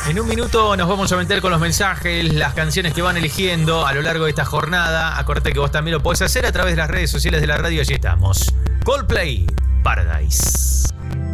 En un minuto nos vamos a meter con los mensajes, las canciones que van eligiendo a lo largo de esta jornada. Acordate que vos también lo podés hacer a través de las redes sociales de la radio. Allí estamos. Coldplay, Paradise.